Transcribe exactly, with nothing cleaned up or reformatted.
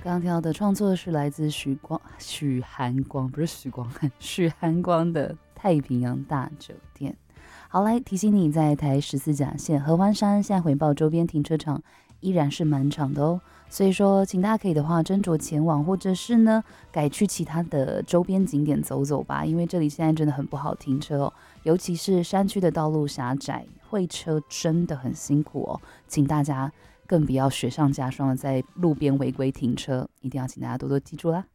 刚刚听到的创作是来自许光、许寒光，不是许光汉，许寒光的《太平洋大酒店》。好，来提醒你，在台十四甲线合欢山现在回报周边停车场依然是满场的哦，所以说，请大家可以的话斟酌前往，或者是呢改去其他的周边景点走走吧，因为这里现在真的很不好停车哦，尤其是山区的道路狭窄，会车真的很辛苦哦，请大家更不要雪上加霜的在路边违规停车，一定要请大家多多记住啦。